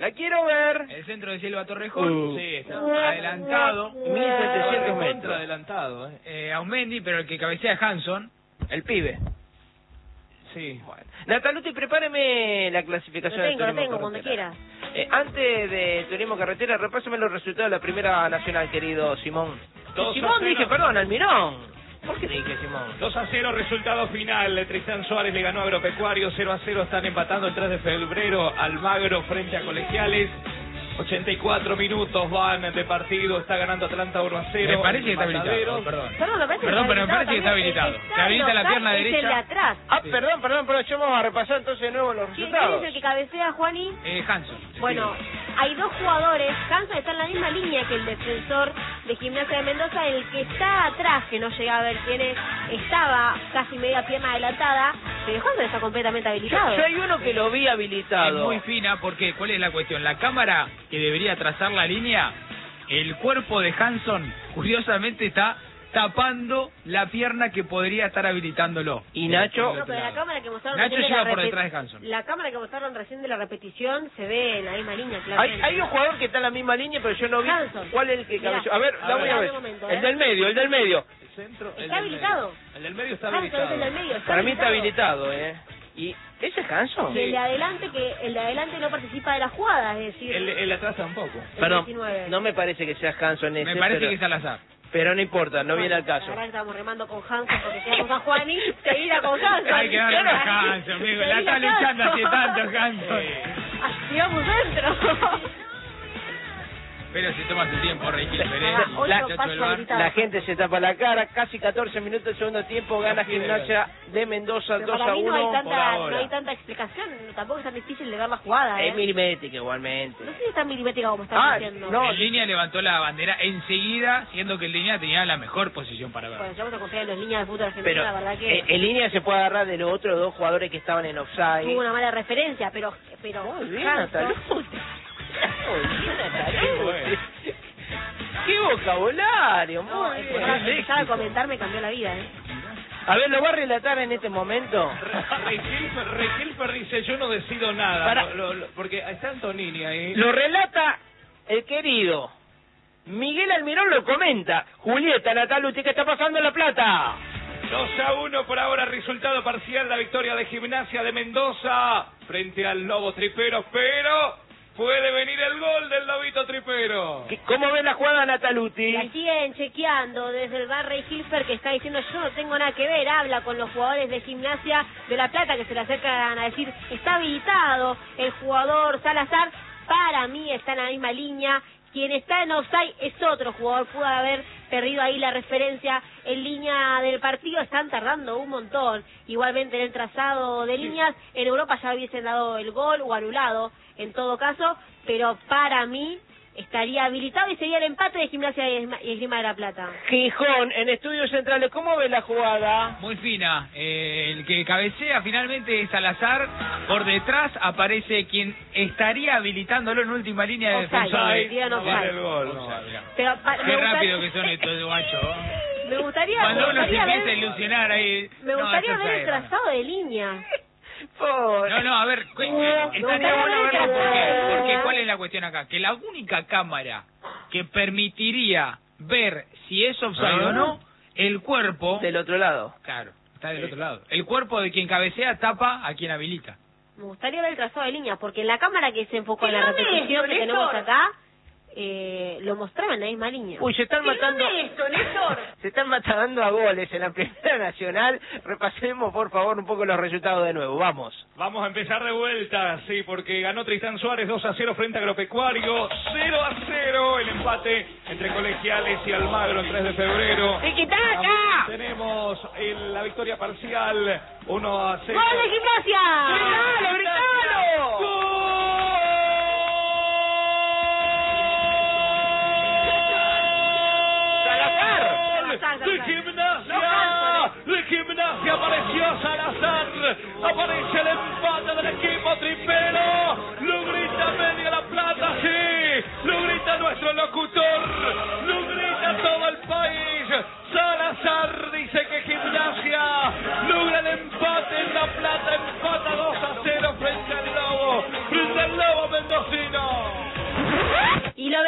La quiero ver. El centro de Silva Torrejón. Sí, está adelantado. 1700 metros. Contra adelantado. Aumendi, pero el que cabecea es Hanson. El pibe. Sí. Bueno. Nataluti, prepáreme la clasificación del Lo turismo tengo, cuando carretera. quieras. Antes de turismo carretera, repásame los resultados de la primera nacional, querido Simón. 2-0. Simón, dije, perdón, Almirón. ¿Por qué dije Simón? 2-0, resultado final. Tristán Suárez le ganó a Agropecuario. 0-0 están empatando el 3 de febrero. Almagro frente a Colegiales. 84 minutos van de partido. Está ganando Atlanta 1-0. Me parece que está habilitado. Perdón. Perdón, me parece Perdón, pero me parece que está habilitado. Se habilita la pierna Es el de derecha. atrás. Ah, perdón, pero yo vamos a repasar entonces de nuevo los ¿Quién resultados. es el que cabecea, Juani? Hanson. Bueno, hay dos jugadores. Hanson está en la misma línea que el defensor de Gimnasia de Mendoza. El que está atrás, que no llega a ver quién es, estaba casi media pierna adelantada, pero Hanson está completamente habilitado. Yo hay uno que lo vi Es habilitado. muy fina porque, ¿cuál es la cuestión? La cámara que debería trazar la línea, el cuerpo de Hanson, curiosamente, está tapando la pierna que podría estar habilitándolo. Y Nacho. No, pero la cámara que mostraron Nacho recién de lleva la por detrás de Hanson. La cámara que mostraron recién de la repetición se ve en la misma línea, claro. Hay un jugador que está en la misma línea, pero yo no vi Hanson. cuál es el que Mirá. cabeció. A ver, la voy a ver. Un momento, El del medio, el del medio. El centro, el Está del habilitado. medio. El del medio está Hanson habilitado. es el del medio. Para mí está habilitado, ¿Y ese es Hanson? Y el de adelante no participa de la jugada, es decir, El de atrás tampoco. Perdón, 19. no me parece que sea Hanson ese, Me parece pero, que es Salazar. pero no importa, no viene al caso. La verdad que estamos remando con Hanson porque quedamos a Juani, seguida con Hanson. Hay que darle a Hanson, amigo. La está luchando hace tanto, Hanson. Tiramos dentro. Pero se toma su tiempo, Rey Gilbert. Otro paso habilitado. La gente se tapa la cara, casi 14 minutos del segundo tiempo, gana Gimnasia de Mendoza Pero 2-1. para mí no hay, por tanta, ahora. no hay tanta explicación, tampoco es tan difícil de ver la jugada. Es milimétrica igualmente. No sé si es tan milimétrica como estás diciendo. no. En línea levantó la bandera enseguida, siendo que en línea tenía la mejor posición para ver. Bueno, ya vamos a confiar en los líneas de fútbol argentino, Pero la verdad que en línea se puede agarrar de los otros dos jugadores que estaban en offside. tuvo una mala referencia, pero Muy bien, Hanson, Nataluti. Muy bien, Nataluti. Bueno. ¡Qué vocabulario! no, Muy empezar a bien. comentar me cambió la vida, A ver, ¿lo va a relatar en este momento? Regilfer dice, yo no decido nada. Para. Porque está Antonini ahí. Lo relata el querido Miguel Almirón, lo comenta Julieta Nataluti. ¿Qué está pasando en La Plata? 2-1 por ahora, resultado parcial, la victoria de Gimnasia de Mendoza frente al Lobo Tripero, pero puede venir el gol del Lobito Tripero. ¿Cómo ven la jugada, Nataluti? La siguen chequeando desde el bar Rey Hilfer, que está diciendo yo no tengo nada que ver, habla con los jugadores de Gimnasia de La Plata que se le acercan a decir está habilitado el jugador Salazar, para mí está en la misma línea. Quien está en offside es otro jugador, pudo haber perdido ahí la referencia en línea del partido, están tardando un montón. Igualmente en el trazado de líneas, en Europa ya hubiesen dado el gol o anulado, en todo caso, pero para mí estaría habilitado y sería el empate de Gimnasia y Esgrima de La Plata. Gijón, en Estudios Centrales, ¿cómo ves la jugada? Muy fina. El que cabecea finalmente es Salazar. Por detrás aparece quien estaría habilitándolo en última línea de Offside, defensores. tiran No offside. vale el gol. No. Pero, Qué rápido que son estos guachos. Me gustaría, Cuando uno se ver, empieza a ilusionar ahí. me gustaría esto ver es el trazado de línea. No, a ver, estaría bueno verlo No. porque ¿cuál es la cuestión acá? Que la única cámara que permitiría ver si es offside o no, el cuerpo, Del otro lado. claro, está del otro lado. El cuerpo de quien cabecea tapa a quien habilita. Me gustaría ver el trazado de línea, porque en la cámara que se enfocó en la Tirame repetición esto, que tenemos Néstor. acá, lo mostraba en la misma línea. Uy, se están matando. Se están matando a goles en la Primera Nacional. Repasemos, por favor, un poco los resultados de nuevo. Vamos. Vamos a empezar de vuelta, sí, porque ganó Tristán Suárez 2-0 frente a Agropecuario, 0-0 el empate entre Colegiales y Almagro el 3 de febrero. ¡Tiquitaca! Tenemos la victoria parcial 1-0. ¡Gol de Gimnasia! ¡Gritalo, gritalo! ¡Gol! ¡De Gimnasia! ¡De Gimnasia apareció Salazar! ¡Aparece el empate del equipo tripero! ¡Lo grita media La Plata, sí! ¡Lo grita nuestro locutor! ¡Lo grita todo el país! Salazar dice que Gimnasia logra el empate en La Plata, empata 2-0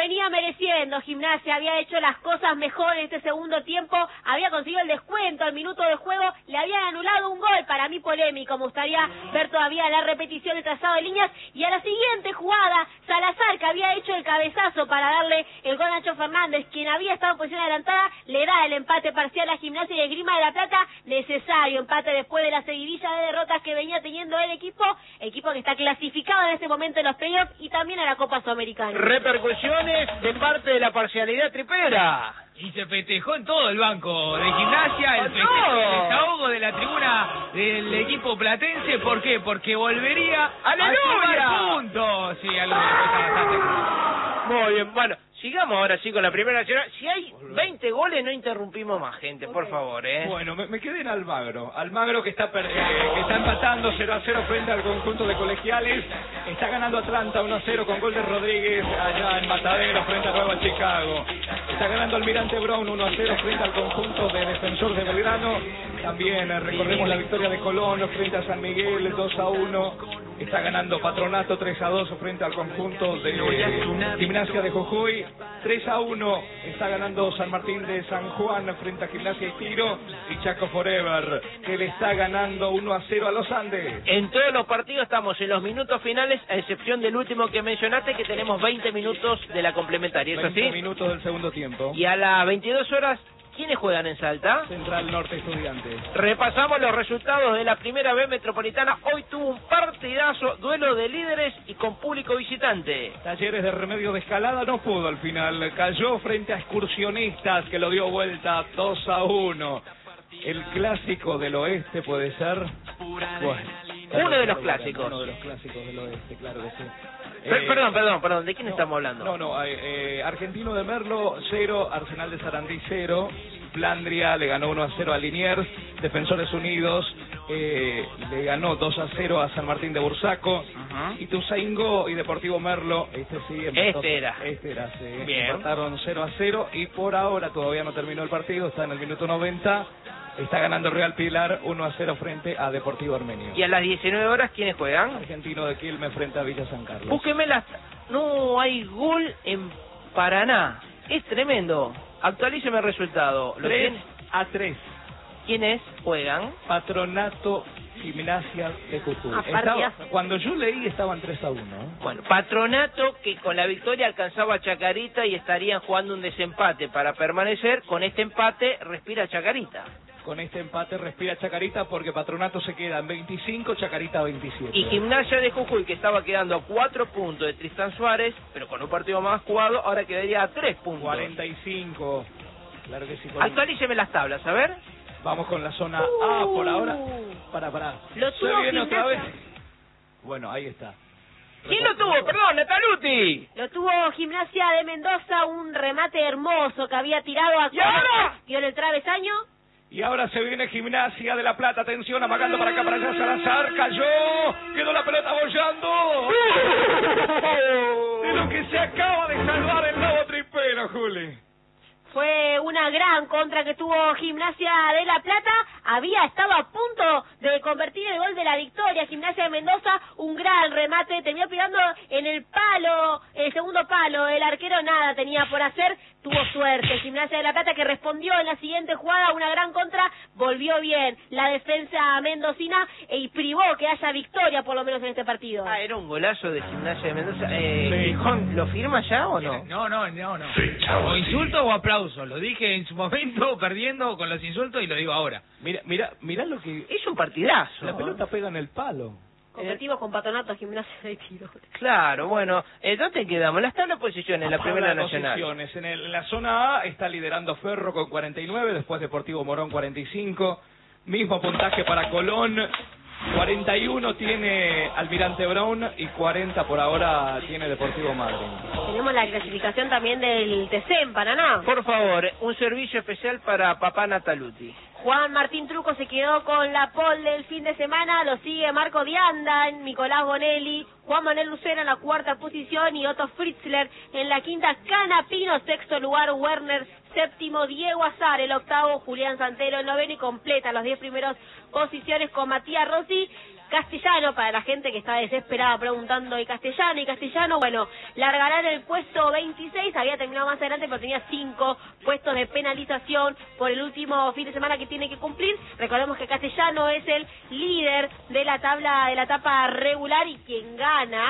venía mereciendo. Gimnasia había hecho las cosas mejor en este segundo tiempo, había conseguido el descuento al minuto de juego, le habían anulado un gol, para mí polémico, me gustaría ver todavía la repetición de trazado de líneas, y a la siguiente jugada, Salazar, que había hecho el cabezazo para darle el gol a Nacho Fernández, quien había estado en posición adelantada, le da el empate parcial a Gimnasia y Esgrima de la Plata, necesario empate después de la seguidilla de derrotas que venía teniendo el equipo que está clasificado en este momento en los playoffs y también a la Copa Sudamericana. Repercusiones de parte de la parcialidad tripera. Y se festejó en todo el banco de Gimnasia, el desahogo de la tribuna del equipo platense. ¿Por qué? Porque volvería ¡aleluya! A sumar puntos. Sí, algo bastante. Muy bien, bueno, sigamos ahora sí con la Primera Nacional. Si hay 20 goles, no interrumpimos más, gente, por favor, Bueno, me quedé en Almagro que está empatando 0-0 frente al conjunto de Colegiales. Está ganando Atlanta 1-0 con gol de Rodríguez allá en Matadero frente a Nueva Chicago. Está ganando Almirante Brown 1-0 frente al conjunto de Defensor de Belgrano. También recordemos la victoria de Colón frente a San Miguel 2-1. Está ganando Patronato 3-2 frente al conjunto de Gimnasia de Jujuy. 3-1 está ganando San Martín de San Juan frente a Gimnasia y Tiro. Y Chaco Forever, que le está ganando 1-0 a los Andes. En todos los partidos estamos en los minutos finales, a excepción del último que mencionaste, que tenemos 20 minutos de la complementaria, ¿es así? 20 minutos del segundo tiempo. Y a las 22 horas, ¿quiénes juegan en Salta? Central Norte Estudiantes. Repasamos los resultados de la Primera B Metropolitana. Hoy tuvo un partidazo, duelo de líderes y con público visitante. Talleres de Remedio de Escalada no pudo al final. Cayó frente a Excursionistas, que lo dio vuelta 2-1. El clásico del oeste puede ser. Bueno, uno de los clásicos. Uno de los clásicos del oeste, claro que sí. Perdón, ¿de quién estamos hablando? Argentino de Merlo 0, Arsenal de Sarandí 0, Flandria le ganó 1-0 a Liniers, Defensores Unidos le ganó 2-0 a San Martín de Bursaco, Ituzaingó y Deportivo Merlo, Este era, sí, bien. Empataron 0-0 y por ahora todavía no terminó el partido, está en el minuto 90. Está ganando Real Pilar 1-0 frente a Deportivo Armenio. ¿Y a las 19 horas quiénes juegan? Argentino de Quilmes frente a Villa San Carlos. Búsqueme no hay gol en Paraná. Es tremendo. Actualíceme el resultado. 3-3. ¿Quiénes juegan? Patronato Gimnasia de Jujuy. Cuando yo leí estaban 3-1. Bueno, Patronato que con la victoria alcanzaba a Chacarita y estarían jugando un desempate para permanecer. Con este empate respira Chacarita. Con este empate respira Chacarita porque Patronato se queda en 25, Chacarita 27. Y Gimnasia de Jujuy, que estaba quedando a 4 puntos de Tristán Suárez, pero con un partido más jugado, ahora quedaría a 3 puntos. 45. Claro que sí. Actualíceme las tablas, a ver. Vamos con la zona A por ahora. Para. Lo tuvo ¿Se viene otra vez? Gimnasia. Bueno, ahí está. ¿Quién lo tuvo? Perdón, Nataluti. Lo tuvo Gimnasia de Mendoza, un remate hermoso que había tirado a... ¿Y ahora? Dio en el travesaño. Y ahora se viene Gimnasia de La Plata, atención, amagando para acá, para allá, Salazar, cayó, quedó la pelota bollando. De lo que se acaba de salvar el Lobo Tripero, Juli. Fue una gran contra que tuvo Gimnasia de La Plata. Estaba a punto de convertir el gol de la victoria. Gimnasia de Mendoza, un gran remate. Terminó pegando en el palo, el segundo palo. El arquero nada tenía por hacer. Tuvo suerte. Gimnasia de La Plata que respondió en la siguiente jugada. Una gran contra. Volvió bien la defensa mendocina y privó que haya victoria por lo menos en este partido. Era un golazo de Gimnasia de Mendoza. Juan, ¿lo firma ya o no? No. O insulto o aplauso. Lo dije en su momento perdiendo con los insultos y lo digo ahora. Mirá lo que... Es un partidazo. La pelota pega en el palo. Competimos con Patronato, Gimnasia de Tiro. Claro, bueno, ¿dónde quedamos? Las tablas de posiciones en la Primera Nacional. Posiciones. En la zona A está liderando Ferro con 49, después Deportivo Morón 45, mismo puntaje para Colón, 41 tiene Almirante Brown y 40 por ahora tiene Deportivo Madryn. Tenemos la clasificación también del TC en Paraná. Por favor, un servicio especial para papá Nataluti. Juan Martín Truco se quedó con la pole del fin de semana, lo sigue Marco Dianda, Nicolás Bonelli, Juan Manuel Lucena en la cuarta posición y Otto Fritzler en la quinta, Canapino, sexto lugar, Werner, séptimo, Diego Azar, el octavo, Julián Santero, el noveno y completa los 10 primeros posiciones con Matías Rossi. Castellano, para la gente que está desesperada preguntando, ¿y Castellano? Bueno, largará en el puesto 26, había terminado más adelante, pero tenía 5 puestos de penalización por el último fin de semana que tiene que cumplir. Recordemos que Castellano es el líder de la tabla, de la etapa regular, y quien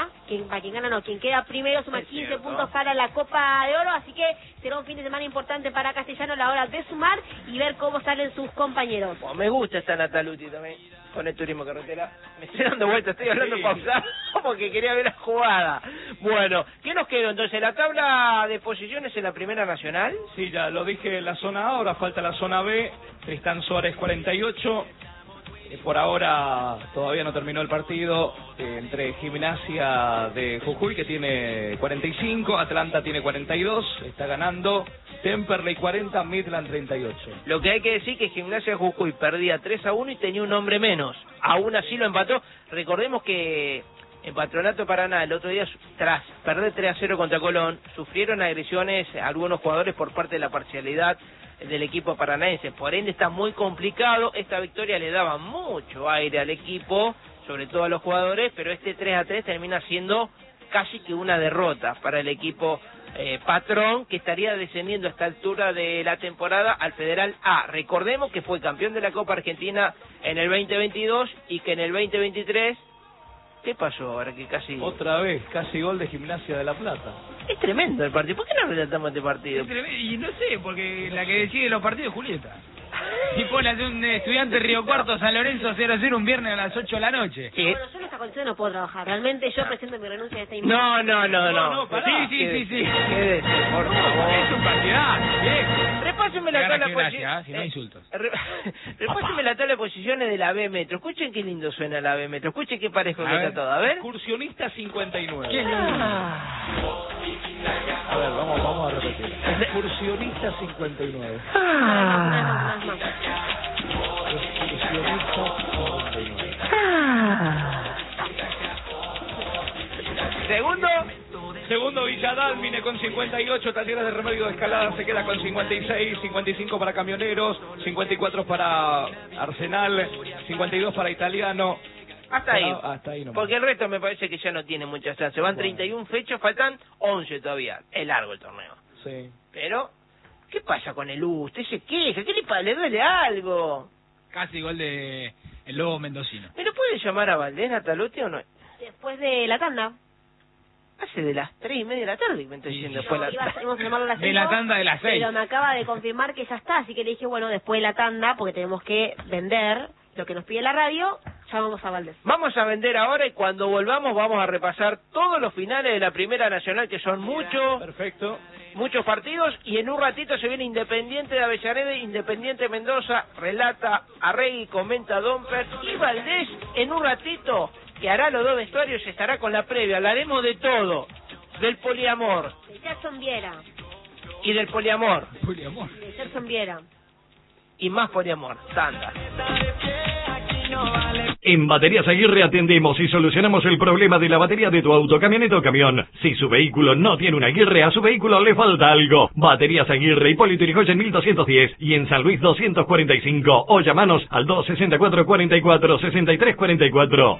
queda primero suma 15 puntos para la Copa de Oro, así que será un fin de semana importante para Castellano a la hora de sumar y ver cómo salen sus compañeros. Bueno, me gusta esta Nataluti también, con el turismo carretera. Me estoy dando vuelta, estoy hablando pausado porque quería ver la jugada. Bueno, ¿qué nos quedó entonces? ¿La tabla de posiciones en la Primera Nacional? Sí, ya lo dije en la zona A, ahora falta la zona B. Tristán Suárez 48. Por ahora todavía no terminó el partido entre Gimnasia de Jujuy, que tiene 45, Atlanta tiene 42, está ganando, Temperley 40, Midland 38. Lo que hay que decir que Gimnasia de Jujuy perdía 3-1 y tenía un hombre menos. Aún así lo empató. Recordemos que en Patronato Paraná el otro día, tras perder 3-0 contra Colón, sufrieron agresiones algunos jugadores por parte de la parcialidad del equipo paranaense. Por ende está muy complicado. Esta victoria le daba mucho aire al equipo, sobre todo a los jugadores, pero este 3-3 termina siendo casi que una derrota para el equipo patrón, que estaría descendiendo a esta altura de la temporada al Federal A. Recordemos que fue campeón de la Copa Argentina en el 2022 y que en el 2023... ¿Qué pasó ahora que casi... Otra vez, casi gol de Gimnasia de La Plata. Es tremendo el partido. ¿Por qué no relatamos este partido? Y no sé, porque la que decide los partidos es Julieta. Y pone a un estudiante Río Cuarto San Lorenzo 0-0 un viernes a las 8 de la noche. Sí. Bueno, yo en esta condición no puedo trabajar. Realmente yo presento mi renuncia de esta imagen. No. Sí. Quédese, por favor. Es un partidazo, viejo. Repáseme la tabla de posiciones. Si no insultos. Repáseme la tabla de posiciones de la B Metro. Escuchen qué lindo suena la B Metro. Escuchen qué parejo que está todo. A ver. Excursionista 59. ¿Qué? A ver, vamos a repetir. Excursionista 59. Excursionista 59. Segundo Villadalmine con 58, Talleres de Remedio de Escalada se queda con 56, 55 para Camioneros, 54 para Arsenal, 52 para Italiano. Hasta ahí nomás. Porque el resto me parece que ya no tiene mucha chance. Van 31 fechas, faltan 11 todavía. Es largo el torneo. Sí. Pero, ¿qué pasa con el U? Usted se queja, ¿qué le duele algo? Casi gol de el Lobo Mendocino. ¿Me lo puede llamar a Valdés, Nataluti, o no? Después de la tanda. Hace de las 3:30 de la tarde que me estoy diciendo. Después No, íbamos a llamarlo a las 6. De la tanda de las 6. Pero me acaba de confirmar que ya está, así que le dije, bueno, después de la tanda, porque tenemos que vender lo que nos pide la radio, llamamos a Valdés. Vamos a vender ahora y cuando volvamos vamos a repasar todos los finales de la Primera Nacional, que son muchos. Perfecto. Muchos partidos, y en un ratito se viene Independiente de Avellaneda, Independiente Mendoza, relata Arregui, comenta Domper, y Valdés en un ratito, que hará los dos vestuarios, estará con la previa. Hablaremos de todo, del poliamor. De Gerson Viera. Y del poliamor. Poliamor. De Gerson Viera. Y más poliamor. Tanda. En Baterías Aguirre atendemos y solucionamos el problema de la batería de tu auto, camioneta o camión. Si su vehículo no tiene una Aguirre, a su vehículo le falta algo. Baterías Aguirre, Hipólito Yrigoyen 1210 y en San Luis 245. O llamanos al 264 44 63 44.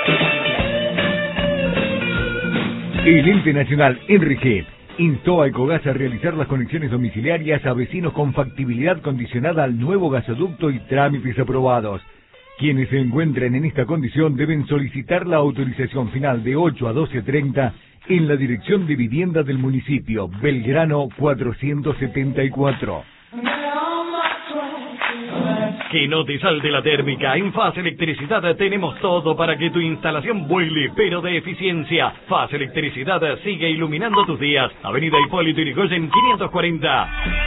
El ente nacional Enrique instó a Ecogas a realizar las conexiones domiciliarias a vecinos con factibilidad condicionada al nuevo gasoducto y trámites aprobados. Quienes se encuentren en esta condición deben solicitar la autorización final de 8 a 12:30 en la Dirección de Vivienda del municipio, Belgrano 474. Que no te salte la térmica. En FAS Electricidad tenemos todo para que tu instalación vuele, pero de eficiencia. FAS Electricidad sigue iluminando tus días. Avenida Hipólito Yrigoyen 540.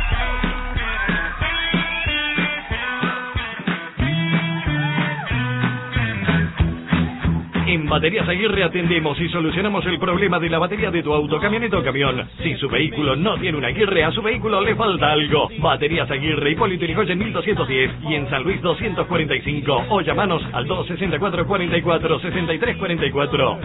En Baterías Aguirre atendemos y solucionamos el problema de la batería de tu auto, camioneta o camión. Si su vehículo no tiene una Aguirre, a su vehículo le falta algo. Baterías Aguirre, Hipólito Yrigoyen 1210 y en San Luis 245. O llamanos al 264 44 63 44.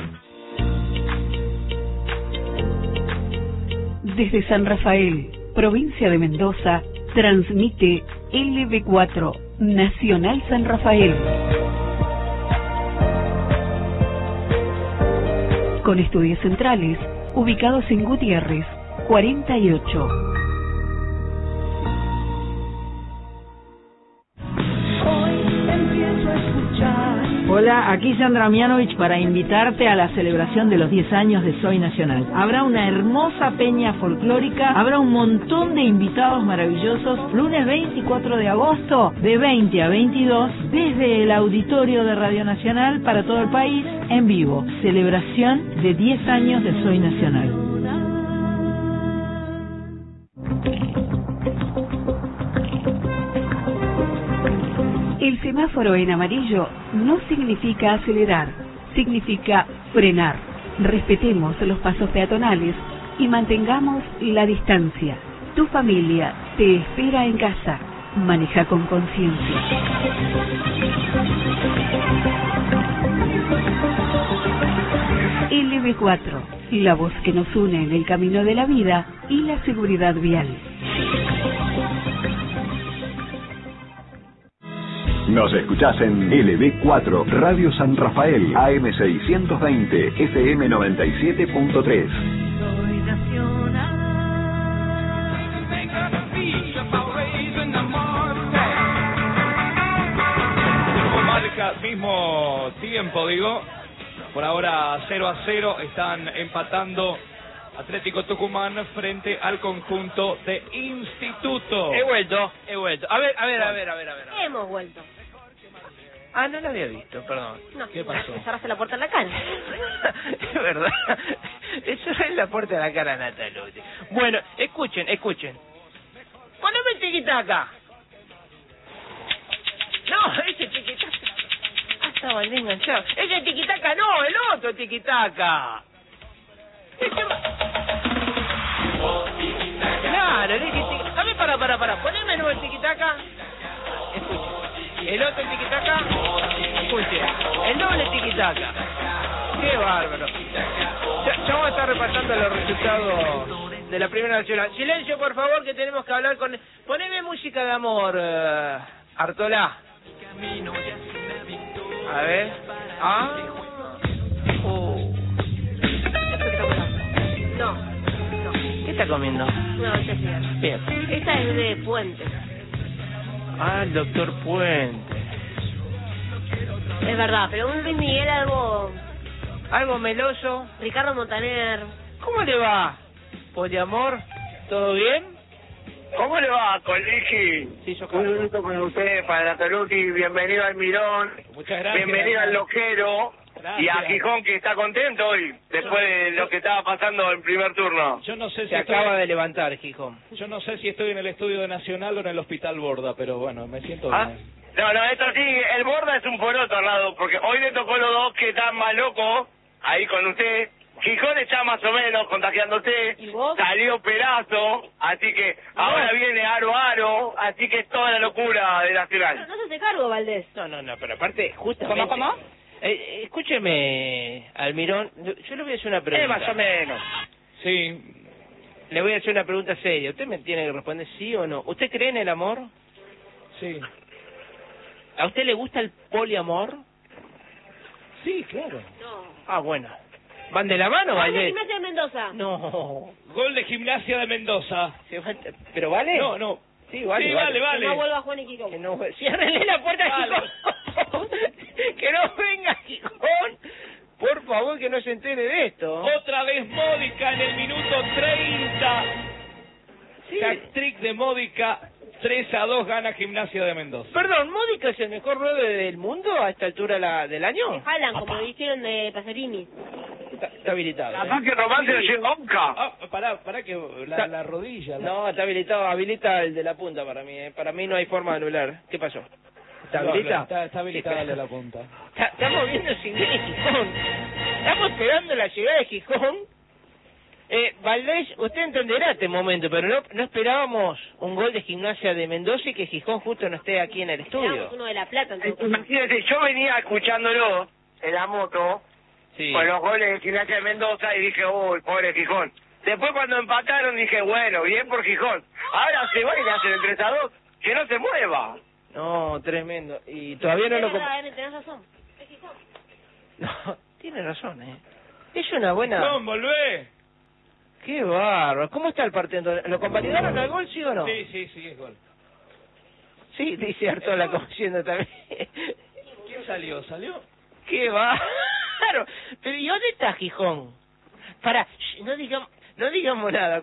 Desde San Rafael, provincia de Mendoza, transmite LB4, Nacional San Rafael. con estudios centrales, ubicados en Gutiérrez, 48. Hola, aquí Sandra Mianovich para invitarte a la celebración de los 10 años de Soy Nacional. Habrá una hermosa peña folclórica, habrá un montón de invitados maravillosos, lunes 24 de agosto, de 20 a 22, desde el auditorio de Radio Nacional para todo el país, en vivo. Celebración de 10 años de Soy Nacional. El semáforo en amarillo no significa acelerar, significa frenar. Respetemos los pasos peatonales y mantengamos la distancia. Tu familia te espera en casa. Maneja con conciencia. LB4, la voz que nos une en el camino de la vida y la seguridad vial. Nos escuchás en LB4, Radio San Rafael, AM 620, FM 97.3. Marca mismo tiempo, digo. Por ahora 0-0 están empatando Atlético Tucumán frente al conjunto de Instituto. He vuelto. A ver. Hemos vuelto. Ah, no lo había visto, perdón. No, ¿Qué pasó? me cerraste la puerta en la cara. Es verdad. Eso es la puerta de la cara, Nataluti. Bueno, escuchen. Poneme el tiquitaca. No, ese tiquitaca. Ah, estaba bien enganchado. Ese tiquitaca no, el otro tiquitaca. Claro, el tiquitaca. A ver, para. Poneme nuevo el tiquitaca. Escuchen. El otro tiquitaca. Escuchen. El doble tiquitaca. Qué bárbaro. Ya vamos a estar repasando los resultados de la Primera Nacional. Silencio, por favor, que tenemos que hablar con... Poneme música de amor, Artolá. A ver. No. ¿Qué está comiendo? No, ya sí. Bien. Esta es de Puente. Ah, el doctor Puente. Es verdad, pero un Luis Miguel Algo meloso. Ricardo Montaner. ¿Cómo le va? Poliamor, ¿todo bien? ¿Cómo le va, Coligi? Sí, yo Un gusto con usted, para Nataluti. Bienvenido al Mirón. Muchas gracias. Bienvenido al Loquero. Gracias. Y a Gijón, que está contento hoy, después de lo que estaba pasando en primer turno. Yo no sé si Se acaba de levantar, Gijón. Yo no sé si estoy en el estudio de Nacional o en el Hospital Borda, pero bueno, me siento bien. No, esto sí, el Borda es un poroto al lado, porque hoy le tocó los dos que están más locos, ahí con usted. Gijón está más o menos contagiándose, ¿Y vos? salió Perazo, así que ahora viene Aro, así que es toda la locura de Nacional. No se hace cargo, Valdés. No, pero aparte, justamente... ¿Cómo? Escúcheme, Almirón, yo le voy a hacer una pregunta. Más o menos. Sí, Le voy a hacer una pregunta seria. Usted me tiene que responder sí o no. ¿Usted cree en el amor? sí. ¿A usted le gusta el poliamor? Sí, claro. No. Ah, bueno. ¿Van de la mano, Valdés? Gimnasia de Mendoza. No. Gol de Gimnasia de Mendoza. ¿Pero vale? No. Sí, vale. Sí, vale. Que no vuelva Juan y Kiko. Que no, ciérrenle la puerta a Vale. Gijón. Que no venga Gijón. Por favor, que no se entere de esto. Otra vez Módica en el minuto 30. Sí. Hat-trick de Módica. 3-2 gana Gimnasia de Mendoza. Perdón, ¿Módica es el mejor 9 del mundo a esta altura del año? Jalan, como lo hicieron de Pacerini. Está habilitado. Capaz que Román se lo lleva Onca. Pará que la rodilla. No, está habilitado. Habilita el de la punta para mí. Para mí no hay forma de anular. ¿Qué pasó? ¿Está habilita? Está habilitada el de la punta. Estamos viendo si viene Gijón. Estamos esperando la llegada de Gijón. Valdés, usted entenderá este momento, pero no esperábamos un gol de Gimnasia de Mendoza y que Gijón justo no esté aquí en el estudio. Esperamos uno de La Plata, entonces. Imagínate, yo venía escuchándolo en la moto Sí. con los goles de Gimnasia de Mendoza y dije, uy, pobre Gijón. Después cuando empataron dije, bueno, bien por Gijón. Ahora se va y le hacen el 3-2, que no se mueva. No, tremendo. Y todavía no lo... Tenés razón. Es Gijón. No, tiene razón, Es una buena... John, volvé. Qué bárbaro. ¿Cómo está el partido? ¿Lo convalidaron al gol, sí o no? Sí, es gol. Sí, dice Artola como diciendo también. ¿Quién salió? ¿Salió? Qué bárbaro. Pero ¿y dónde está Gijón? Para, no digamos nada.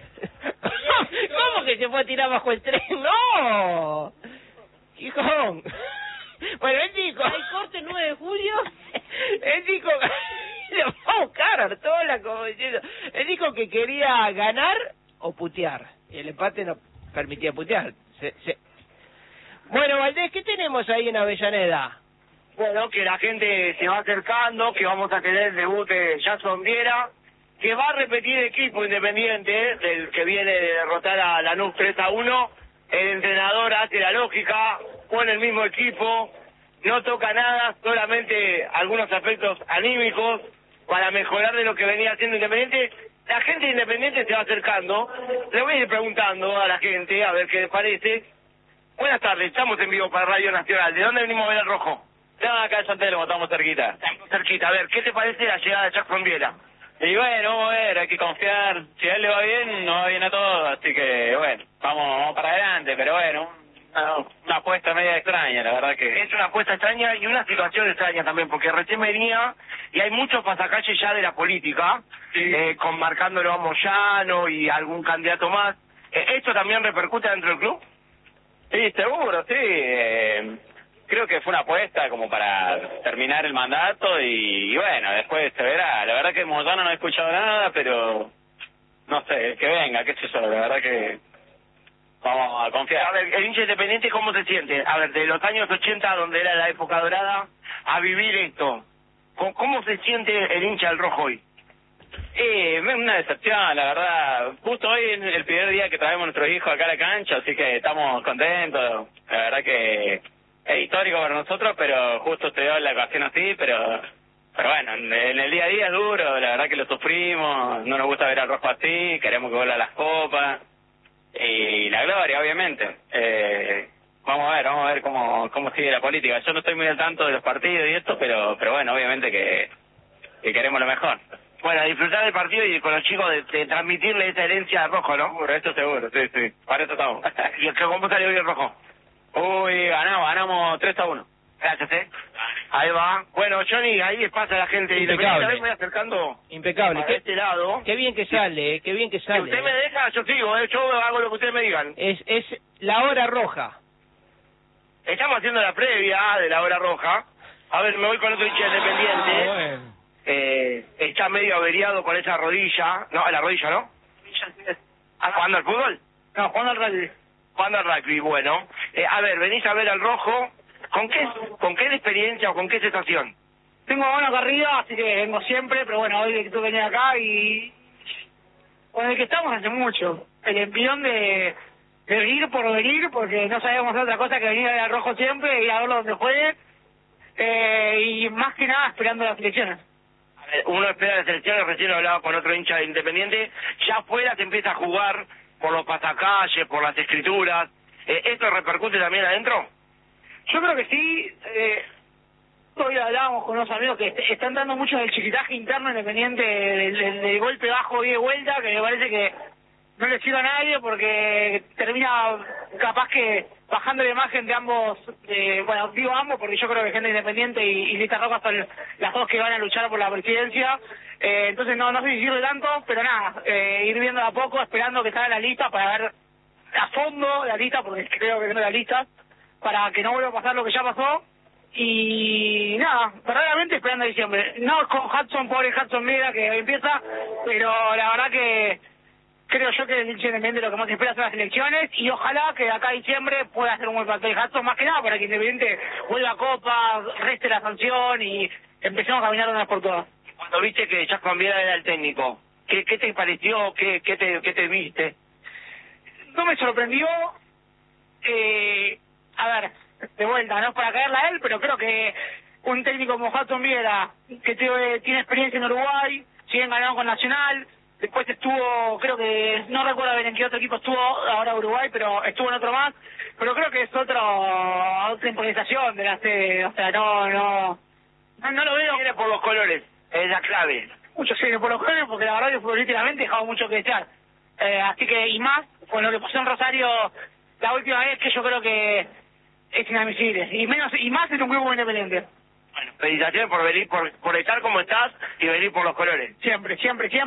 ¿Cómo que se fue a tirar bajo el tren? ¡No! Gijón. Bueno, él dijo... ¿Hay corte 9 de julio? Él dijo... Le va a buscar Artola como diciendo... Él dijo que quería ganar o putear. Y el empate no permitía putear. Bueno, Valdés, ¿qué tenemos ahí en Avellaneda? Bueno, que la gente se va acercando, que vamos a tener el debut de Jackson Viera, que va a repetir equipo Independiente, del que viene de derrotar a Lanús 3-1. El entrenador hace la lógica, pone el mismo equipo, no toca nada, solamente algunos aspectos anímicos para mejorar de lo que venía haciendo Independiente. La gente de Independiente se va acercando, le voy a ir preguntando a la gente, a ver qué les parece. Buenas tardes, estamos en vivo para Radio Nacional. ¿De dónde venimos a ver al Rojo? Estamos acá en San Telmo, estamos cerquita. Estamos cerquita. A ver, ¿qué te parece la llegada de Jackson Viera? Y bueno, vamos a ver, hay que confiar. Si a él le va bien, nos va bien a todos. Así que, bueno, vamos para adelante. Pero bueno, una apuesta media extraña, la verdad que... Es una apuesta extraña y una situación extraña también, porque recién venía y hay muchos pasacalles ya de la política, con marcándolo a Moyano y algún candidato más. ¿Esto también repercute dentro del club? Sí, seguro, sí. Creo que fue una apuesta como para terminar el mandato y bueno, después se verá. La verdad que Moyano no he escuchado nada, pero no sé, el que venga, qué sé yo, la verdad que vamos a confiar. A ver, el hincha Independiente, ¿cómo se siente? A ver, de los años 80, donde era la época dorada, a vivir esto. ¿Cómo se siente el hincha del Rojo hoy? Una decepción, la verdad. Justo hoy es el primer día que traemos a nuestros hijos acá a la cancha, así que estamos contentos. La verdad que es histórico para nosotros, pero justo se dio la ocasión así, pero bueno, en el día a día es duro, la verdad que lo sufrimos, no nos gusta ver al Rojo así, queremos que vuelva a las copas, y la gloria, obviamente. Vamos a ver cómo sigue la política. Yo no estoy muy al tanto de los partidos y esto, pero bueno, obviamente que queremos lo mejor. Bueno, disfrutar del partido y con los chicos de transmitirle esa herencia al Rojo, ¿no? Por esto seguro, sí, para eso estamos. ¿Y cómo salió hoy el Rojo? Uy, ganamos 3-1. Gracias, Ahí va. Bueno, Johnny, ahí pasa la gente. Impecable. Me voy acercando. Impecable. A este lado. Qué bien que sale, qué bien que sale. Si usted me deja, yo sigo, yo hago lo que ustedes me digan. Es la hora roja. Estamos haciendo la previa de la hora roja. A ver, me voy con otro hincha Independiente. Bueno. Está medio averiado con esa rodilla. No, la rodilla, ¿no? ¿Jugando al fútbol? No, jugando al rugby. Jugando al rugby, bueno. A ver, venís a ver al Rojo. ¿Con qué experiencia o con qué sensación? Tengo mano acá arriba, así que vengo siempre, pero bueno, hoy que tú venís acá y... Con el que estamos hace mucho. El envión de ir por venir, porque no sabíamos otra cosa que venir a ver al Rojo siempre, ir a verlo donde juegue. Y más que nada esperando las elecciones. Uno espera las elecciones, recién hablaba con otro hincha de Independiente, ya afuera se empieza a jugar por los pasacalles, por las escrituras. ¿Esto repercute también adentro? Yo creo que sí. Hoy hablábamos con unos amigos que están dando mucho del chiquitaje interno Independiente, del golpe bajo y de vuelta, que me parece que no le sirve a nadie porque termina capaz que bajando la imagen de ambos, bueno, digo ambos porque yo creo que gente Independiente y Lista Roja son las dos que van a luchar por la presidencia. Entonces no sé si sirve tanto, pero nada, ir viendo a poco, esperando que salga la lista para ver a fondo la lista, porque creo que no la lista, para que no vuelva a pasar lo que ya pasó. Y nada, verdaderamente esperando a diciembre. No con Hudson, pobre Hudson Mera que hoy empieza, pero la verdad que creo yo que el Independiente lo que más espera son las elecciones y ojalá que de acá a diciembre pueda hacer un buen papel Hudson, más que nada para que Independiente vuelva a Copa, reste la sanción y empecemos a caminar de una vez por todas. Cuando viste que Jackson Viera era el técnico, ¿qué te pareció? ¿Qué te viste? No me sorprendió, a ver, de vuelta, no es para caerla a él, pero creo que un técnico como Hudson Viera, que tiene experiencia en Uruguay, siguen ganando con Nacional, después estuvo, creo que, no recuerdo bien en qué otro equipo estuvo ahora Uruguay, pero estuvo en otro más, pero creo que es otra improvisación de la sede, o sea, no lo veo. Viene por los colores, es la clave. muchos años por los jóvenes, porque la verdad que futbolísticamente dejamos mucho que desear. Así que, y más, con lo que pasó en Rosario la última vez, que yo creo que es inadmisible. Y más en un grupo independiente. Bueno, felicitaciones por venir, por estar como estás y venir por los colores. Siempre,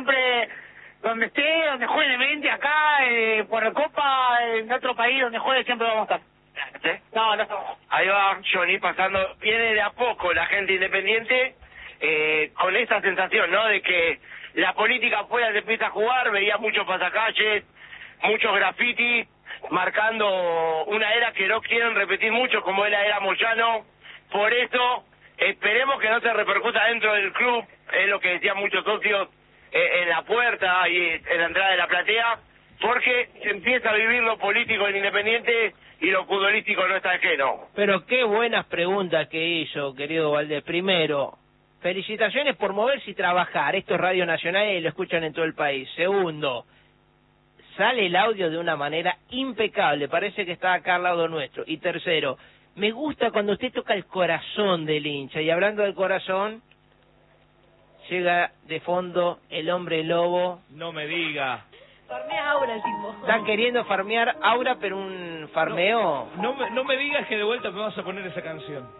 donde esté, donde juegue Independiente, acá, por Copa, en otro país, donde juegue, siempre vamos a estar. ¿Sí? No. Ahí va Johnny pasando, viene de a poco la gente independiente, con esa sensación, ¿no? De que la política afuera se empieza a jugar, veía muchos pasacalles, muchos grafitis, marcando una era que no quieren repetir mucho, como es la era Moyano. Por eso, esperemos que no se repercuta dentro del club, es lo que decían muchos socios, en la puerta y en la entrada de la platea, porque se empieza a vivir lo político en Independiente y lo futbolístico no está ajeno. Pero qué buenas preguntas que hizo, querido Valdés. Primero, felicitaciones por moverse y trabajar. Esto es Radio Nacional y lo escuchan en todo el país. Segundo, sale el audio de una manera impecable. Parece que está acá al lado nuestro. Y tercero, me gusta cuando usted toca el corazón del hincha. Y hablando del corazón, llega de fondo el hombre lobo. No me diga. Farmea Aura el tipo. Está queriendo farmear Aura, pero un farmeo. No me digas que de vuelta me vas a poner esa canción.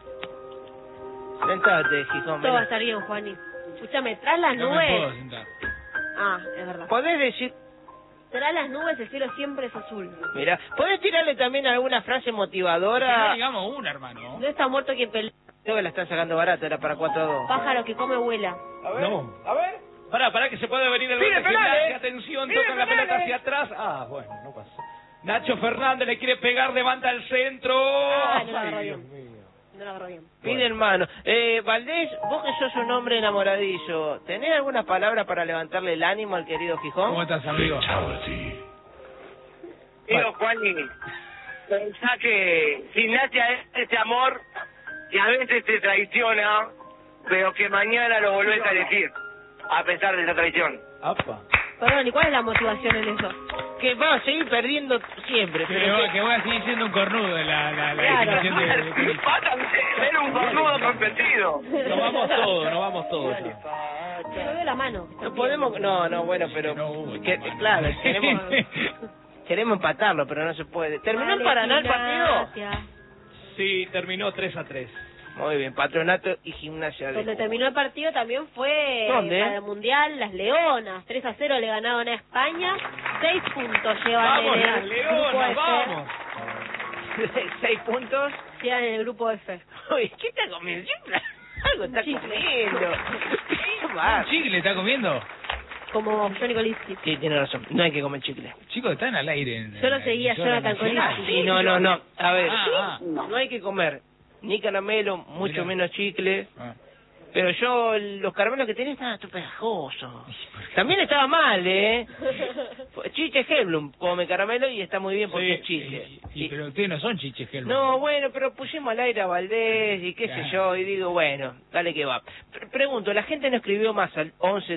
Sentate, Gijón. Todo va a estar bien, Juani. Escúchame, tras las No me puedo nubes. sentar. Ah, es verdad. ¿Podés decir? Tras las nubes el cielo siempre es azul. Mira, ¿podés tirarle también alguna frase No motivadora? digamos una, hermano. No está muerto quien pelea. Creo que la están sacando barata, era para 4-2. Pájaro que come vuela. A ver, No. a ver. Pará, que se puede venir el Pide gol de penales. Gimnasia. Atención, Pide tocan la pelota penales. hacia atrás. Ah, bueno, no pasa. Nacho Fernández le quiere pegar, levanta el centro. Ah, no la agarró Ay, bien. Dios mío. No lo agarró bien. Pide hermano. Valdés, vos que sos un hombre enamoradizo, ¿tenés alguna palabra para levantarle el ánimo al querido Gijón? ¿Cómo estás, amigo? Digo, Juani, pensá que Gimnasia es ese amor que a veces te traiciona, pero que mañana lo volvés a elegir, a pesar de esa traición. Apa. Perdón, ¿y cuál es la motivación en eso? Que va a seguir perdiendo siempre. Que voy a seguir siendo un cornudo en la Claro. definición de... Era un cornudo consentido. Nos vamos todos. Yo veo la mano. No podemos, no, bueno, pero claro, queremos empatarlo, pero no se puede. ¿Terminó en Paraná el partido? Gimnasia. Sí, terminó 3-3. Muy bien, Patronato y Gimnasia. Donde terminó el partido también fue ¿Dónde? para el Mundial las Leonas. 3-0 le ganaron a España. 6 puntos llevan Vamos, en las el Leonas, grupo F. vamos. 6 puntos. Llevan en el grupo F. Uy, ¿qué está comiendo? Siempre algo está Chicle. comiendo. ¿Un chicle está comiendo? Como Johnny Colisky. Sí, tiene razón. No hay que comer chicle. Chicos, están al aire. En Yo lo la seguía, emisora Jonathan nacional. Colisky. Sí, no. A ver, No. no hay que comer ni caramelo, mucho Mirá. menos chicle. Ah. Pero yo, los caramelos que tenía estaban pegajosos. También estaba mal, ¿eh? Chiche Helblum come caramelo y está muy bien porque es chicle. Pero ustedes no son chiches, Helmut. No, bueno, pero pusimos al aire a Valdés y qué sé yo, y digo, bueno, dale que va. Pregunto, la gente no escribió más al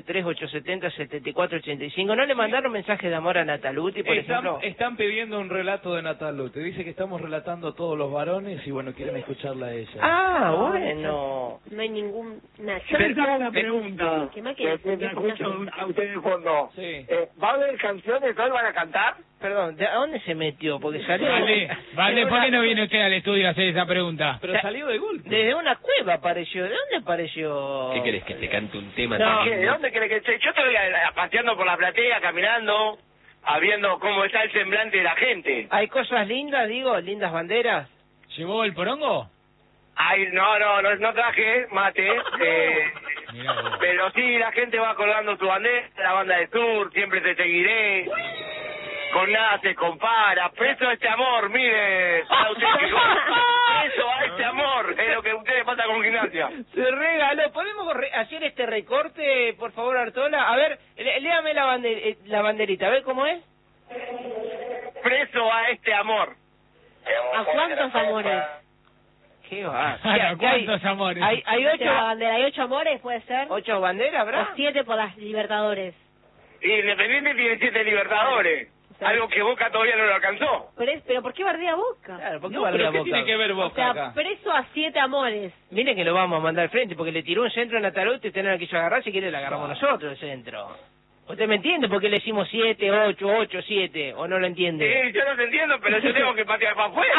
11-3870-7485, ¿no le mandaron mensajes de amor a Nataluti, por ejemplo? Están pidiendo un relato de Natalu. Te dice que estamos relatando a todos los varones y bueno, quieren escucharla a ella. Ah, bueno. No hay ningún... Nada. Yo les hago una pregunta. ¿Qué más Que quieres? escucho a ustedes de fondo. Sí. ¿Va a haber canciones? ¿Hoy van a cantar? Perdón, ¿a dónde se metió? Porque salió... Vale, ¿por qué no viene usted al estudio a hacer esa pregunta? Pero salió de golpe. Desde una cueva apareció. ¿De dónde apareció? ¿Qué querés, que te cante un tema? No. ¿De dónde crees que esté? Yo estoy paseando por la platea, caminando, viendo cómo está el semblante de la gente. ¿Hay cosas lindas, digo? ¿Lindas banderas? ¿Llevó el porongo? Ay, no traje mate, Mirá vos. pero sí, la gente va colgando su bandera, la banda de Sur, siempre te seguiré, con nada se compara, preso a este amor, mire, para usted que preso a este amor, es lo que a ustedes pasa con Gimnasia. Se regaló. ¿Podemos hacer este recorte, por favor, Artola? A ver, léame la banderita, a ver cómo es. Preso a este amor. ¿A cuántos amores? ¿Qué va? ¿A cuántos amores? Hay Hay ocho banderas, hay 8 amores, puede ser. 8 banderas, O ¿verdad? 7 por las Libertadores. Y Independiente tiene 7 Libertadores. O Algo que Boca todavía no lo alcanzó. Pero ¿por qué bardea Boca? Claro, ¿por qué No, bardea pero ¿qué Boca? tiene que ver O Boca sea, acá? preso a 7 amores. Miren que lo vamos a mandar al frente, porque le tiró un centro en la tarot y usted no la quiso agarrar, si quiere la agarramos nosotros el centro. ¿Usted me entiende por qué le decimos 7, 8, 8, 7? ¿O no lo entiende? Sí, yo no te entiendo, pero yo tengo que patear para afuera.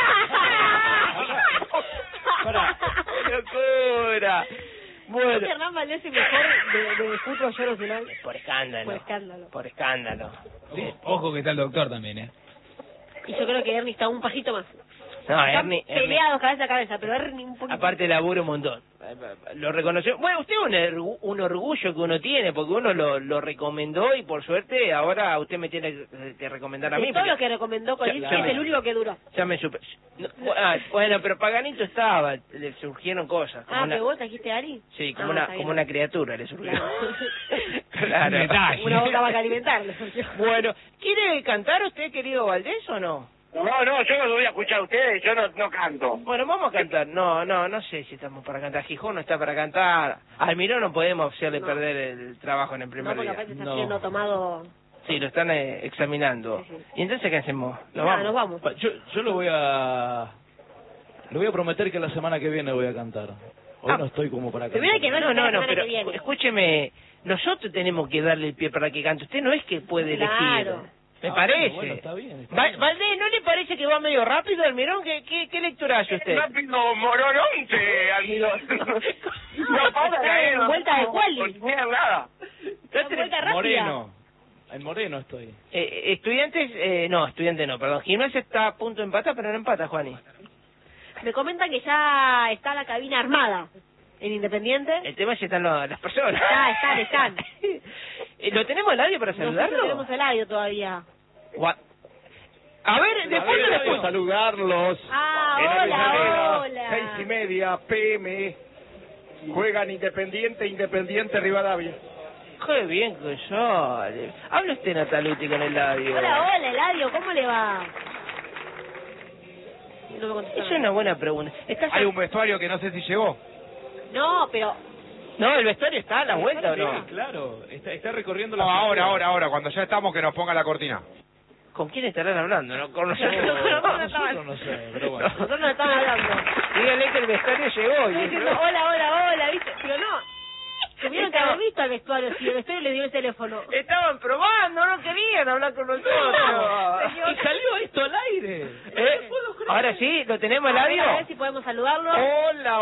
¡Locura! Bueno, Hernán Valdés es mejor de fútbol yo nacional. por escándalo. Por escándalo. Por escándalo. Ojo que está el doctor también, Y yo creo que Ernie está un pasito más. No, Están Ernie, peleados cabeza a cabeza, pero Ernie un poquito. aparte labura un montón. Lo reconoció. Bueno, usted es un orgullo que uno tiene, porque uno lo recomendó y por suerte ahora usted me tiene que recomendar a mí. De todo porque lo que recomendó Colín, Ya, es el único que duró. ya me supe. No, bueno, pero Paganito estaba, le surgieron cosas. Como ¿pero vos trajiste a Ari? sí, está bien. como una criatura le surgió. Claro. Claro. Detalle. Una boca para alimentarle. Bueno, ¿quiere cantar usted, querido Valdés, o no? No, yo no lo voy a escuchar a ustedes, yo no canto. Bueno, vamos a cantar. No sé si estamos para cantar. Gijón no está para cantar. Almirón no podemos hacerle perder el trabajo en el primer No, porque día. aparte está siendo tomado. Sí, lo están examinando. Sí, sí. ¿Y entonces qué hacemos? ¿Nos Nada, vamos? nos vamos. Yo le voy a prometer que la semana que viene voy a cantar. Hoy no estoy como para cantar. Primero hay que ver la semana pero que viene. escúcheme, nosotros tenemos que darle el pie para que cante. Usted no es que puede Claro. elegir. Me parece. Bueno, está bien. Valdés, ¿no le parece que va medio rápido, Almirón? ¿Qué lectura hace usted? Rápido mororonte, Almirón. No para caer. Vuelta de quali. No nada. Vuelta rápida. Moreno. En Moreno estoy. Estudiantes no, perdón. Gimnasia está a punto de empatar, pero no empata, Juani. Me comentan que ya está la cabina armada en Independiente. El tema es si están las personas. Están. ¿Lo tenemos al audio para Nosotros saludarlo? tenemos el audio todavía. A ver, después lo después. Saludarlos. Hola. 6:30 p.m. Juegan Independiente Rivadavia. Qué bien que sale. Habla usted, Nataluti, con el audio. Hola, Eladio, ¿cómo le va? No me contestó Es nada. una buena pregunta. Hay un vestuario que no sé si llegó. No, pero... No, el vestuario está a la vuelta, ¿o no? Sí, claro. Está recorriendo No, la... ahora, cuando ya estamos que nos ponga la cortina. ¿Con quién estarán hablando? ¿No? Con nosotros. Nosotros no sé, pero bueno. Nosotros no estamos hablando. Díganle que el vestuario llegó. Estoy diciendo, hola, ¿viste? Pero no. Tuvieron que haber visto al vestuario, si el vestuario les dio el teléfono. Estaban probando, no querían hablar con nosotros. Y salió esto al aire. Ahora sí, ¿lo tenemos el audio? A ver si podemos saludarlo. Hola.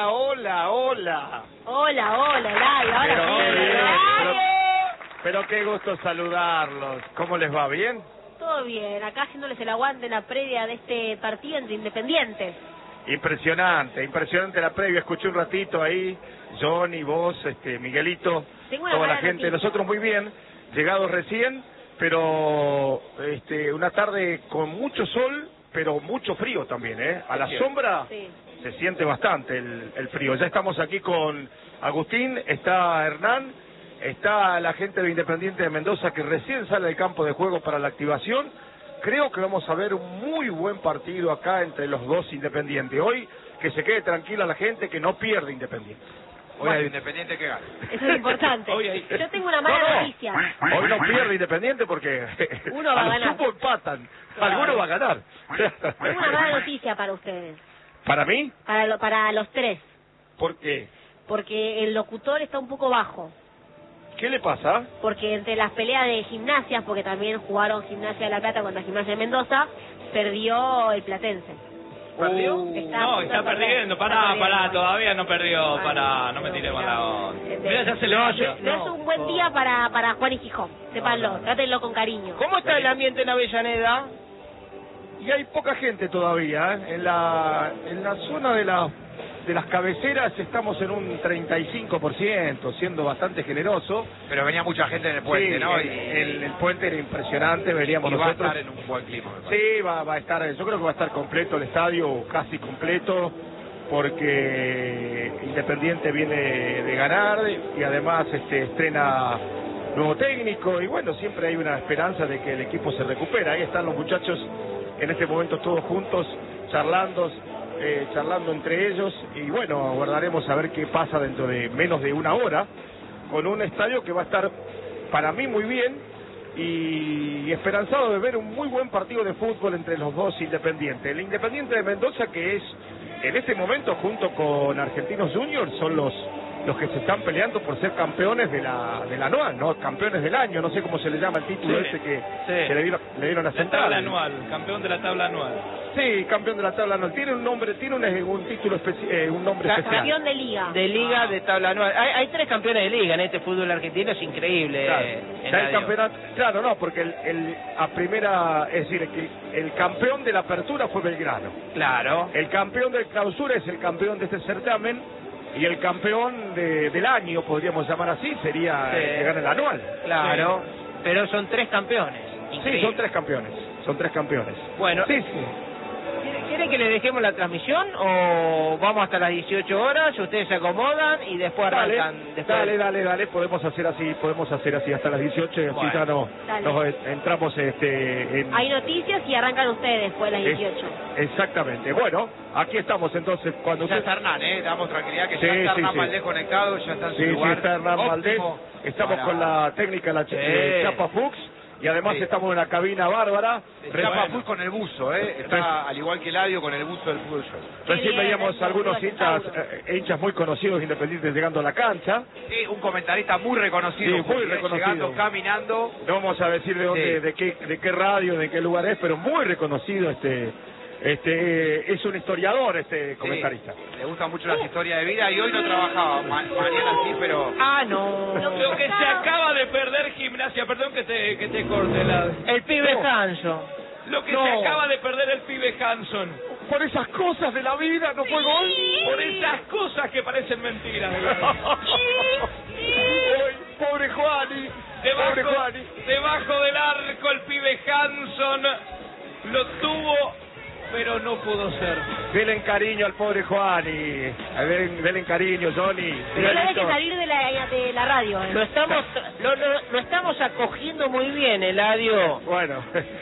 Hola, Eladio, ahora Pero, sí. bien, Eladio. Pero qué gusto saludarlos. ¿Cómo les va? ¿Bien? Todo bien, acá haciéndoles el aguante en la previa de este partido entre Independientes. Impresionante la previa. Escuché un ratito ahí, Johnny, vos, Miguelito, Tengo una toda la mala gente. noticia. Nosotros muy bien, llegados recién, pero una tarde con mucho sol, pero mucho frío también, ¿eh? A la sombra Sí. se siente bastante el frío. Ya estamos aquí con Agustín, está Hernán, está la gente de Independiente de Mendoza que recién sale del campo de juego para la activación. Creo que vamos a ver un muy buen partido acá entre los dos Independientes. Hoy que se quede tranquila la gente, que no pierde Independiente. Hoy hay Independiente que gane. Eso es importante. Yo tengo una mala noticia. Hoy no pierde Independiente porque Uno va a ganar. supo empatan. Alguno va a ganar. Tengo una mala noticia para ustedes. ¿Para mí? Para los tres. ¿Por qué? Porque el locutor está un poco bajo. ¿Qué le pasa? Porque entre las peleas de gimnasias, porque también jugaron Gimnasia de la Plata contra Gimnasia de Mendoza, perdió el Platense. ¿Perdió? No, está perdiendo. Pará, todavía no perdió. No me tiré con la onda. Mira, ya se le va. No es un buen día para Juan y Gijón. Sépanlo, trátenlo con cariño. ¿Cómo está el ambiente en Avellaneda? Y hay poca gente todavía, ¿eh? En la zona de las cabeceras estamos en un 35%, siendo bastante generoso. Pero venía mucha gente en el puente, Sí, ¿no? el puente era impresionante, veríamos y nosotros. va a estar en un buen clima, me parece. Sí, va a estar, yo creo que va a estar completo el estadio, casi completo, porque Independiente viene de ganar y además estrena nuevo técnico y bueno, siempre hay una esperanza de que el equipo se recupera. Ahí están los muchachos en este momento todos juntos, charlando entre ellos y bueno, aguardaremos a ver qué pasa dentro de menos de una hora con un estadio que va a estar para mí muy bien y esperanzado de ver un muy buen partido de fútbol entre los dos Independientes. El Independiente de Mendoza, que es en este momento junto con Argentinos Juniors, son los que se están peleando por ser campeones de la anual, ¿no? Campeones del año, no sé cómo se le llama el título Sí, ese que sí. le dieron a La Central. tabla anual, campeón de la tabla anual. Sí, campeón de la tabla anual. Tiene un nombre, tiene un título un nombre especial. Campeón de liga. De liga, de tabla anual. Hay 3 campeones de liga en este fútbol argentino, es increíble. Claro, en ya el radio. campeonato, claro, no, porque es decir, el campeón de la apertura fue Belgrano. Claro. El campeón de clausura es el campeón de este certamen y el campeón del año, podríamos llamar así, sería Sí. el que gana el anual. Claro, pero son 3 campeones. Sí, Increíble. son tres campeones. Bueno, sí. ¿Quieren que le dejemos la transmisión o vamos hasta las 18 horas? Ustedes se acomodan y después arrancan. Dale, podemos hacer así hasta las 18 y así Bueno. ya Dale. nos entramos en... Hay noticias y arrancan ustedes después de las 18. Exactamente. Bueno, aquí estamos entonces cuando Ya usted... está Hernán, damos tranquilidad que Sí, ya está sí, Hernán sí. Valdés conectado, ya está en su Sí, lugar. está Hernán óptimo Valdés. Estamos para- con la técnica, Sí. Chapa Fuchs, y además Sí. estamos en una cabina bárbara. Chapa Full con el buzo, está al igual que Eladio con el buzo del fútbol show. Recién veíamos algunos hinchas muy conocidos Independientes llegando a la cancha. Sí, un comentarista muy reconocido, Sí, muy reconocido. llegando, caminando. No vamos a decir de dónde, Sí. de qué radio, de qué lugar es, pero muy reconocido es un historiador este comentarista. Le gustan mucho las historias de vida y hoy no trabajaba, mañana sí, pero... no. Lo que se acaba de perder Gimnasia, perdón que te corte la... El pibe Hanson. Lo que No. se acaba de perder el pibe Hanson. Por esas cosas de la vida no fue gol. Por esas cosas que parecen mentiras. de verdad. Ay, pobre Juani. Pobre Juani. Debajo del arco el pibe Hanson lo tuvo, pero no pudo ser. Denle cariño al pobre Juani. Denle cariño, Johnny. Pero ahora hay que salir de la radio. Lo estamos acogiendo muy bien, Eladio. Bueno,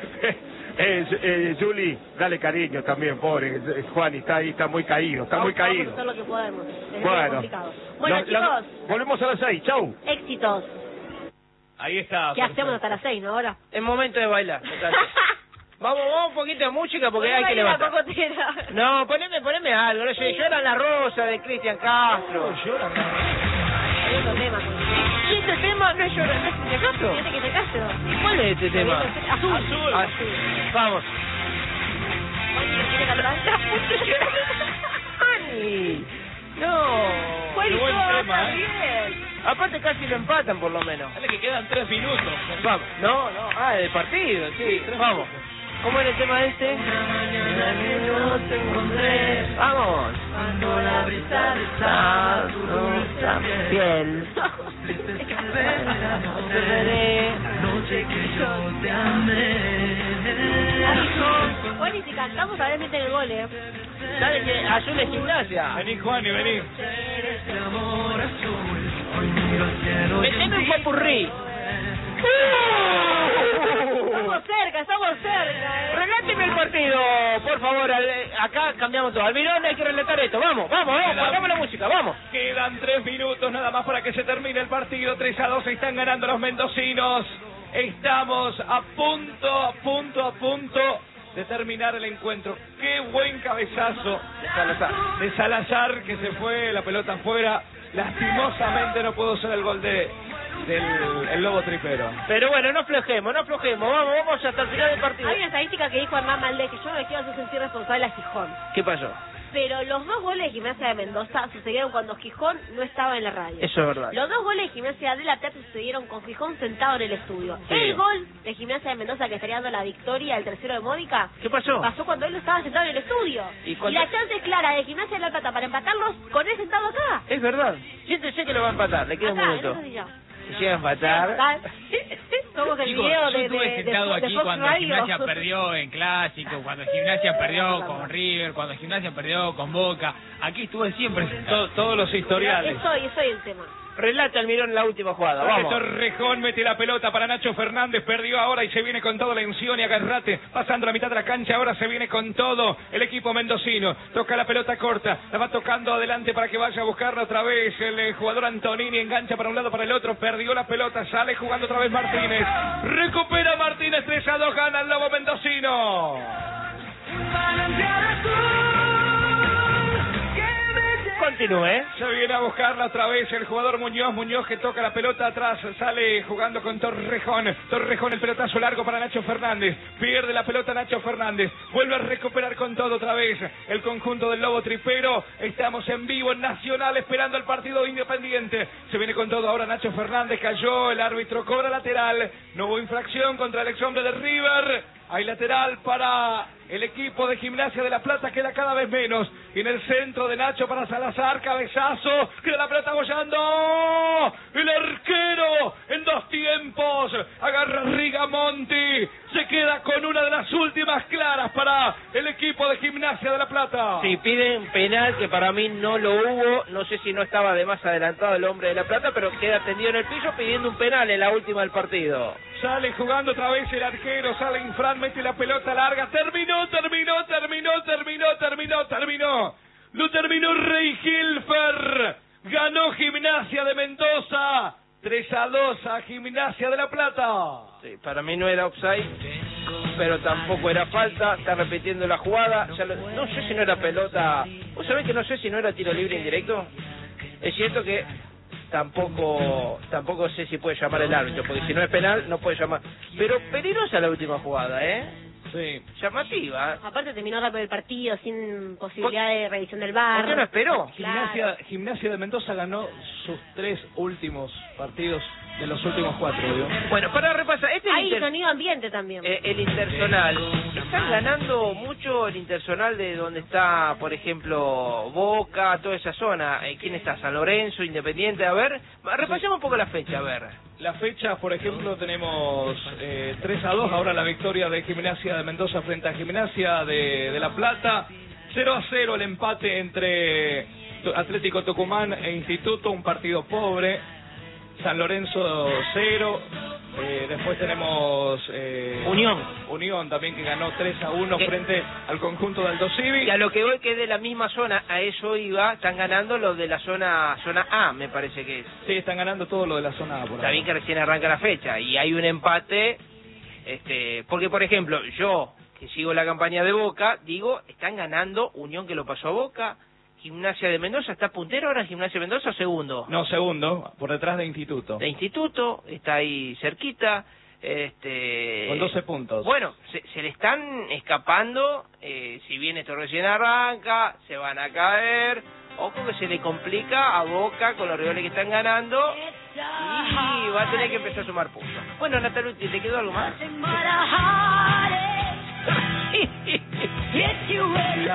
Juli, dale cariño también, pobre. Juani está ahí, está muy caído, Vamos a hacer lo que podemos. Es muy Bueno, complicado. Bueno, Lo- chicos, volvemos a las 6, chau. éxitos. Ahí está. ¿Qué hacemos hasta las 6, no ahora? Es momento de bailar. Vamos un poquito de música porque hay que Baila la levantar. cocotera. No, poneme algo. No sé, lloran la rosa de Cristian Castro. Hay otro tema. ¿Y este tema no es llorar de Cristian Castro? Fíjate que te callo. ¿Cuál es este tema? Azul. Azul. Vamos. ¿Quiere cantar? ¡Ani! No. Fue el Qué buen gol, tema, está bien. Aparte casi lo empatan por lo menos. Dale que quedan 3 minutos. Vamos. No. Ah, del partido, sí. Vamos. ¿Cómo era el tema este? Vamos. Cuando la brisa Ah, nuestra piel. Te veré. noche que yo te amé. Bueno, y si cantamos a ver si meten el gol, Dale que Azul es Gimnasia. Vení, Juan, y vení. Meteme un popurrí. Estamos cerca. Reláteme el partido, por favor. Acá cambiamos todo. Almirón, hay que relatar esto. Vamos, pongamos la música, vamos. Quedan 3 minutos nada más para que se termine el partido. 3-2 están ganando los mendocinos. Estamos a punto de terminar el encuentro. Qué buen cabezazo de Salazar, que se fue la pelota afuera. Lastimosamente no pudo ser el gol del Lobo Tripero. Pero bueno, no flojemos. Vamos hasta el final del partido. Hay una estadística que dijo Hernán Valdés que yo no me quiero hacer sentir responsable a Gijón. ¿Qué pasó? Pero los 2 goles de Gimnasia de Mendoza sucedieron cuando Gijón no estaba en la radio. Eso es verdad. Los 2 goles de Gimnasia de La Plata sucedieron con Gijón sentado en el estudio. Sí. El gol de Gimnasia de Mendoza que estaría dando la victoria al tercero de Mónica. ¿Qué pasó? Pasó cuando él estaba sentado en el estudio. ¿Y Y cuando- la chance es clara de Gimnasia de La Plata para empatarlos con él sentado acá. Es verdad. Siéntese que lo va a empatar. Le queda un Acá, minuto. en esa silla. Si llega a empatar. Somos el Chicos, video yo de estuve sentado aquí Fox cuando Radio. Gimnasia perdió en Clásico, cuando Gimnasia perdió con River, cuando Gimnasia perdió con Boca. Aquí estuve siempre sentado. Todos los historiales. Eso soy el tema. Relata Almirón la última jugada. Vamos. Torrejón mete la pelota para Nacho Fernández, perdió ahora y se viene con todo la Ención y Agarrate, pasando la mitad de la cancha, ahora se viene con todo el equipo mendocino, toca la pelota corta, la va tocando adelante para que vaya a buscarla otra vez el jugador Antonini, engancha para un lado para el otro, perdió la pelota, sale jugando otra vez Martínez, recupera continúe, ¿eh? Se viene a buscarla otra vez el jugador Muñoz que toca la pelota atrás, sale jugando con Torrejón, el pelotazo largo para Nacho Fernández, pierde la pelota Nacho Fernández, vuelve a recuperar con todo otra vez el conjunto del Lobo Tripero, estamos en vivo en Nacional esperando el partido Independiente, se viene con todo ahora Nacho Fernández, cayó, el árbitro cobra lateral, no hubo infracción contra el ex hombre de River, hay lateral para el equipo de Gimnasia de La Plata, queda cada vez menos. Y en el centro de Nacho para Salazar, cabezazo, queda la pelota bollando. El arquero en 2 tiempos, agarra Rigamonti, se queda con una de las últimas claras para el equipo de Gimnasia de La Plata. Sí, piden penal que para mí no lo hubo, no sé si no estaba de más adelantado el hombre de La Plata, pero queda tendido en el piso pidiendo un penal en la última del partido. Sale jugando otra vez el arquero, sale Infran, mete la pelota larga, terminó. Lo terminó Rey Hilfer, ganó Gimnasia de Mendoza, 3-2 a Gimnasia de La Plata. Sí, para mí no era offside, pero tampoco era falta, está repitiendo la jugada, no sé si no era pelota, ¿vos sabés que no sé si no era tiro libre indirecto? Es cierto que tampoco sé si puede llamar el árbitro, porque si no es penal no puede llamar, pero peligrosa la última jugada, Sí. Llamativa. Aparte terminó rápido el partido sin posibilidad de revisión del VAR. ¿Por qué no esperó? Gimnasia de Mendoza ganó sus 3 últimos partidos de los últimos 4, ¿vio? Bueno, para repasar, hay sonido ambiente también. El Intersonal. Están ganando mucho el Intersonal de donde está, por ejemplo, Boca, toda esa zona. ¿Quién está? San Lorenzo, Independiente. A ver, repasemos un poco la fecha, a ver. La fecha, por ejemplo, tenemos 3-2, ahora la victoria de Gimnasia de Mendoza frente a Gimnasia de La Plata. 0-0 el empate entre Atlético Tucumán e Instituto, un partido pobre. San Lorenzo 0, después tenemos Unión también, que ganó 3-1 frente al conjunto de Aldo Civi. Y a lo que hoy que es de la misma zona, a eso iba, están ganando los de la zona A, me parece que es. Sí, están ganando todo lo de la zona A. Está bien que recién arranca la fecha y hay un empate, porque por ejemplo, yo que sigo la campaña de Boca, digo, están ganando Unión, que lo pasó a Boca. Gimnasia de Mendoza, ¿está puntero ahora Gimnasia de Mendoza o segundo? No, segundo, por detrás de Instituto. De Instituto, está ahí cerquita. Con 12 puntos. Bueno, se le están escapando, si bien esto recién arranca, se van a caer. Ojo que se le complica a Boca con los rivales que están ganando y va a tener que empezar a sumar puntos. Bueno, Natalucci, ¿te quedó algo más?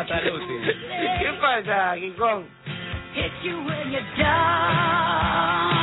¿Qué pasa, King Kong?